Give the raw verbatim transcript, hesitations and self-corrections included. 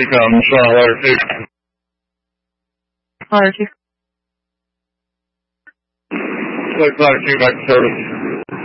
becomes uh, letter two. Letter two. Letter two back to service.